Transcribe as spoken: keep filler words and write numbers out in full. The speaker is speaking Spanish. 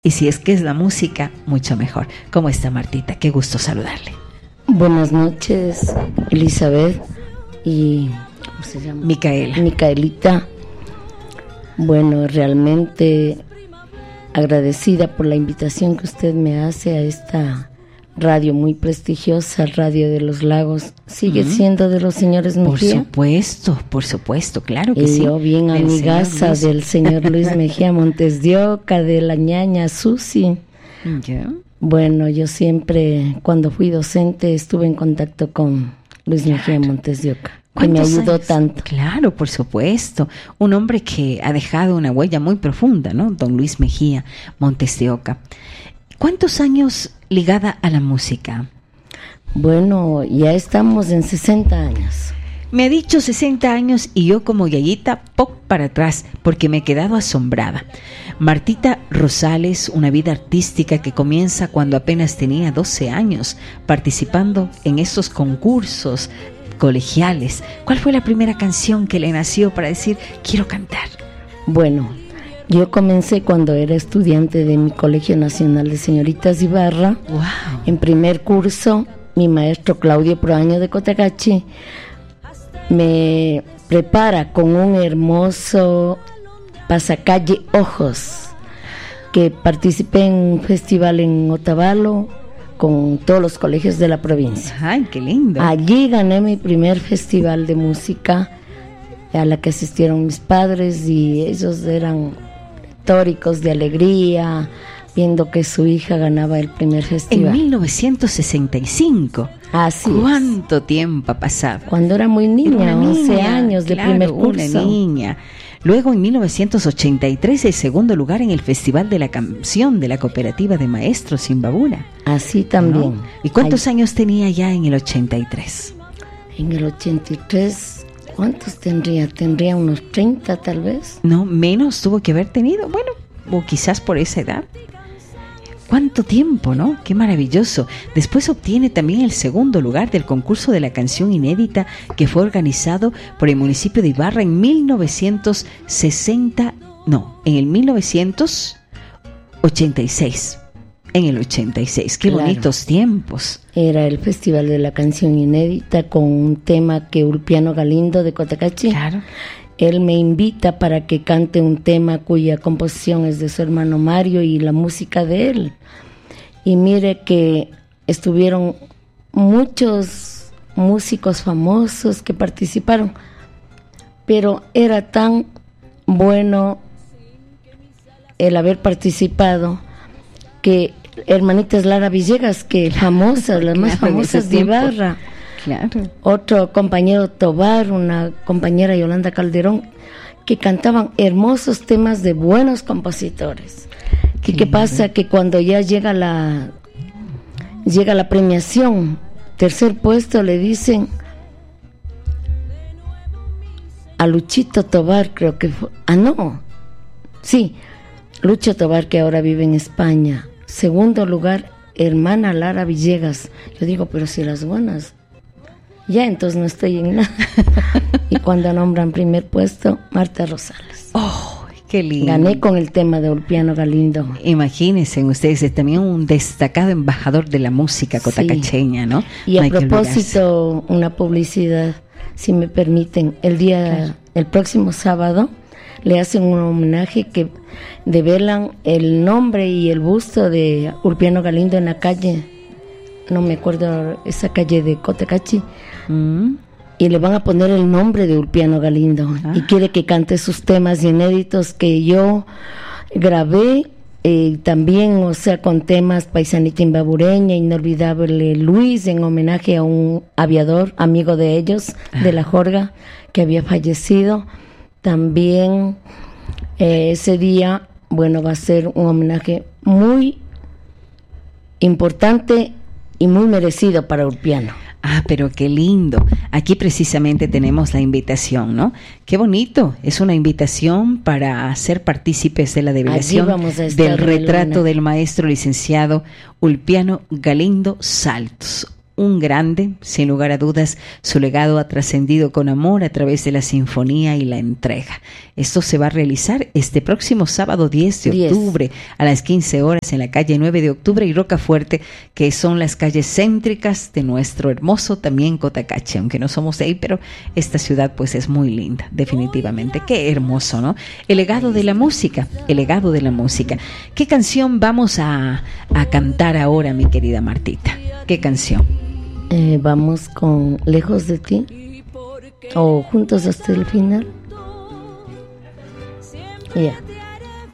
Y si es que es la música, mucho mejor. ¿Cómo está, Martita? Qué gusto saludarle. Buenas noches, Elizabeth y ¿cómo se llama? Micaela. Micaelita. Bueno, realmente agradecida por la invitación que usted me hace a esta radio muy prestigiosa, Radio de los Lagos. ¿Sigue uh-huh. siendo de los señores Mejía? Por supuesto, por supuesto, claro que y sí. Yo bien del amigaza señor del señor Luis Mejía Montes de Oca, de la ñaña Susi. ¿Ya? Bueno, yo siempre, cuando fui docente, estuve en contacto con Luis claro. Mejía Montes de Oca, que me ayudó años? tanto. Claro, por supuesto. Un hombre que ha dejado una huella muy profunda, ¿no? Don Luis Mejía Montes de Oca. ¿Cuántos años ligada a la música? Bueno, ya estamos en sesenta años. Me ha dicho sesenta años y yo como yayita, pop para atrás, porque me he quedado asombrada. Martita Rosales, una vida artística que comienza cuando apenas tenía doce años, participando en estos concursos colegiales. ¿Cuál fue la primera canción que le nació para decir, quiero cantar? Bueno, yo comencé cuando era estudiante de mi Colegio Nacional de Señoritas Ibarra. Wow. En primer curso, mi maestro Claudio Proaño de Cotacachi me prepara con un hermoso pasacalle Ojos, que participé en un festival en Otavalo con todos los colegios de la provincia. ¡Ay, qué lindo! Allí gané mi primer festival de música, a la que asistieron mis padres, y ellos eran retóricos de alegría, viendo que su hija ganaba el primer festival. En mil novecientos sesenta y cinco. Así ¿Cuánto es. tiempo ha pasado? Cuando era muy niña, era once niña, años de claro, primer curso. Una niña. Luego, en mil novecientos ochenta y tres, el segundo lugar en el Festival de la Canción de la Cooperativa de Maestros Imbabura. Así también. ¿No? ¿Y cuántos Ay. años tenía ya en el ochenta y tres? En el ochenta y tres, ¿cuántos tendría? Tendría unos treinta tal vez. No, menos tuvo que haber tenido. Bueno, o quizás por esa edad. ¿Cuánto tiempo, no? ¡Qué maravilloso! Después obtiene también el segundo lugar del concurso de la canción inédita que fue organizado por el municipio de Ibarra en mil novecientos sesenta, no, en el mil novecientos ochenta y seis. En el ochenta y seis, ¡qué claro. bonitos tiempos! Era el Festival de la Canción Inédita con un tema que Ulpiano Galindo de Cotacachi. Claro. Él me invita para que cante un tema cuya composición es de su hermano Mario y la música de él. Y mire que estuvieron muchos músicos famosos que participaron, pero era tan bueno el haber participado que hermanitas Lara Villegas, que famosas, las más claro, famosas de Ibarra. Claro. Otro compañero Tobar, una compañera Yolanda Calderón, que cantaban hermosos temas de buenos compositores. ¿Y qué pasa? Que cuando ya llega la llega la premiación, tercer puesto, le dicen a Luchito Tobar, creo que fue, ah no, sí, Lucho Tobar, que ahora vive en España. Segundo lugar, hermana Lara Villegas. Yo digo, pero si las buenas, ya entonces no estoy en nada. Y cuando nombran primer puesto, Marta Rosales. ¡Oh, qué lindo! Gané con el tema de Ulpiano Galindo. Imagínense ustedes, es también un destacado embajador de la música cotacacheña, sí. ¿no? Y a no propósito, una publicidad, si me permiten, el día, claro. el próximo sábado, le hacen un homenaje que develan el nombre y el busto de Ulpiano Galindo en la calle, no me acuerdo esa calle de Cotacachi, mm. y le van a poner el nombre de Ulpiano Galindo, ah. y quiere que cante sus temas inéditos que yo grabé, eh, también, o sea, con temas Paisanita Imbabureña, Inolvidable Luis, en homenaje a un aviador, amigo de ellos, ah. de la Jorga, que había fallecido. También eh, ese día, bueno, va a ser un homenaje muy importante y muy merecido para Ulpiano. Ah, pero qué lindo. Aquí precisamente tenemos la invitación, ¿no? Qué bonito. Es una invitación para ser partícipes de la develación del retrato del maestro licenciado Ulpiano Galindo Saltos. un grande, sin lugar a dudas. Su legado ha trascendido con amor a través de la sinfonía y la entrega. Esto se va a realizar este próximo sábado diez de octubre a las quince horas en la calle nueve de octubre y Rocafuerte, que son las calles céntricas de nuestro hermoso también Cotacache, aunque no somos de ahí, pero esta ciudad pues es muy linda, definitivamente. Qué hermoso, ¿no? El legado de la música, el legado de la música. ¿Qué canción vamos a, a cantar ahora, mi querida Martita? ¿Qué canción? Eh, vamos con Lejos de ti o Juntos hasta el final. Ya. Yeah.